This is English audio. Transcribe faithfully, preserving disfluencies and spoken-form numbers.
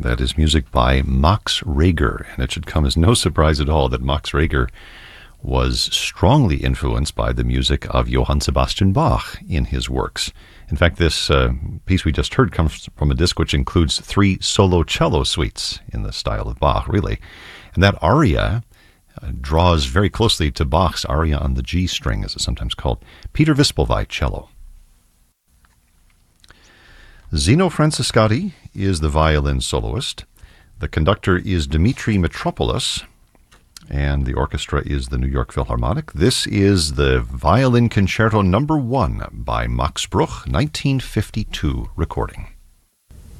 That is music by Max Reger, and it should come as no surprise at all that Max Reger was strongly influenced by the music of Johann Sebastian Bach in his works. In fact, this uh, piece we just heard comes from a disc which includes three solo cello suites in the style of Bach, really. And that aria uh, draws very closely to Bach's aria on the G string, as it's sometimes called. Peter Wispelwey, cello. Zino Franciscati is the violin soloist. The conductor is Dimitri Mitropoulos, and the orchestra is the New York Philharmonic. This is the Violin Concerto Number One by Max Bruch, nineteen fifty-two recording.